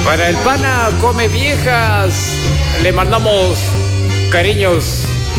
Para el pana come viejas, le mandamos cariños.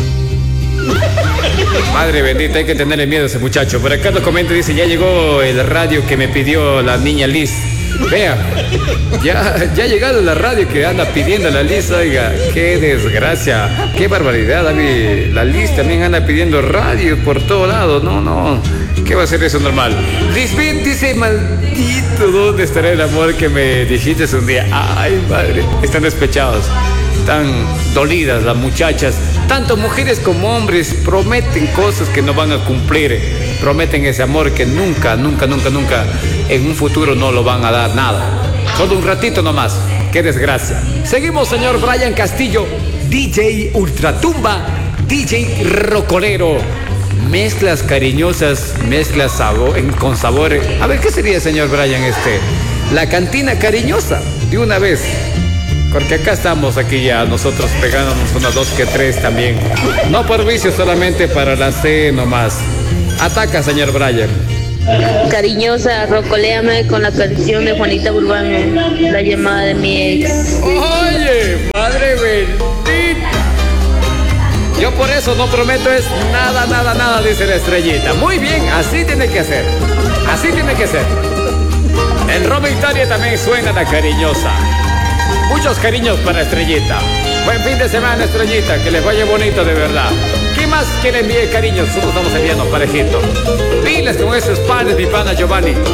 Madre bendita, hay que tenerle miedo a ese muchacho. Por acá nos comenta, dice, ya llegó el radio que me pidió la niña Liz. Vea, ya ha llegado la radio que anda pidiendo la Liz. Oiga, qué desgracia, qué barbaridad, David. La Liz también anda pidiendo radio por todo lado. No, ¿qué va a ser eso normal? Lisbeth dice, maldito, ¿dónde estará el amor que me dijiste un día? Ay, madre, están despechados, están dolidas las muchachas. Tanto mujeres como hombres prometen cosas que no van a cumplir. Prometen ese amor que nunca en un futuro no lo van a dar nada. Solo un ratito nomás. Qué desgracia. Seguimos, señor Brian Castillo, DJ Ultratumba, DJ Rocolero. Mezclas cariñosas, mezclas con sabores. A ver, ¿qué sería, señor Brian, la cantina cariñosa? De una vez. Porque acá estamos, aquí ya nosotros pegándonos unas 2 que 3 también. No por vicio, solamente para la C nomás. Ataca, señor Brian. Cariñosa, rocoléame con la canción de Juanita Urbano, la llamada de mi ex. Oye, madre bendita. Yo por eso no prometo es nada, dice la estrellita. Muy bien, así tiene que ser. Así tiene que ser. En Roma, Italia también suena la cariñosa. Muchos cariños para Estrellita. Buen fin de semana, Estrellita. Que les vaya bonito de verdad. ¿Qué más que le envíe cariños? Nosotros estamos enviando parejito. Pilas con esos panes, mi pana Giovanni.